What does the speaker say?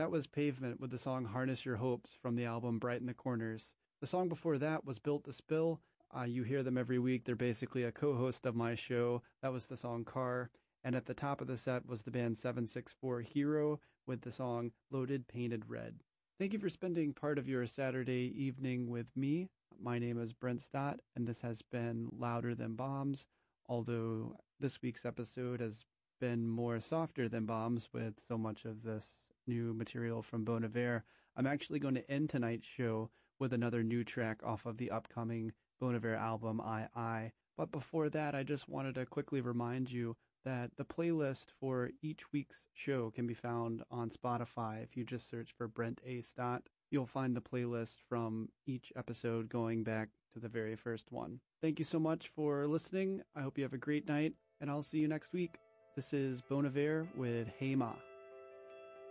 That was Pavement with the song Harness Your Hopes from the album Brighten the Corners. The song before that was Built to Spill. You hear them every week. They're basically a co-host of my show. That was the song Car. And at the top of the set was the band 764 Hero with the song Loaded Painted Red. Thank you for spending part of your Saturday evening with me. My name is Brent Stott, and this has been Louder Than Bombs, although this week's episode has been more softer than bombs with so much of this new material from Bon Iver. I'm actually going to end tonight's show with another new track off of the upcoming Bon Iver album, I. But before that, I just wanted to quickly remind you that the playlist for each week's show can be found on Spotify. If you just search for Brent A. Stott, you'll find the playlist from each episode going back to the very first one. Thank you so much for listening. I hope you have a great night, and I'll see you next week. This is Bon Iver with Hey Ma.